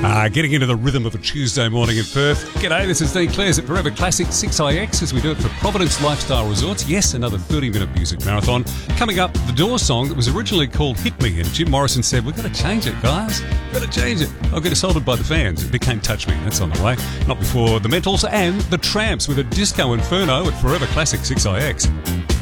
Getting into the rhythm of a Tuesday morning in Perth. G'day, this is Dean Clares at Forever Classic 6IX as we do it for Providence Lifestyle Resorts. Yes, another 30-minute music marathon. Coming up, the Doors song that was originally called Hit Me, and Jim Morrison said, we've got to change it, guys. We've got to change it. I'll get assaulted by the fans. It became Touch Me. That's on the way. Not before the Mentals and the Tramps with a Disco Inferno at Forever Classic 6IX.